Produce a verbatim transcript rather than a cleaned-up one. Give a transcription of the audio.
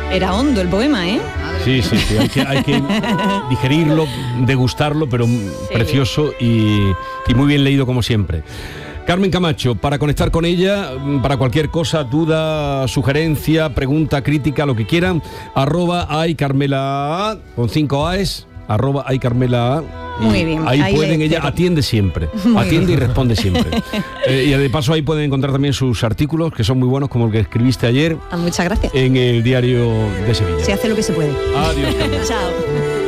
Era hondo el poema, ¿eh? Sí, sí, sí, hay que, hay que digerirlo, degustarlo, pero sí. Precioso y, y muy bien leído como siempre. Carmen Camacho, para conectar con ella, para cualquier cosa, duda, sugerencia, pregunta, crítica, lo que quieran, arroba ay Carmela con cinco A's, arroba ay Carmela. Muy bien. Ahí, ahí pueden, ella atiende siempre, muy atiende bien. Y responde siempre. eh, y de paso ahí pueden encontrar también sus artículos, que son muy buenos, como el que escribiste ayer. Ah, muchas gracias. En el diario de Sevilla. Se hace lo que se puede. Adiós, Carmen. Chao.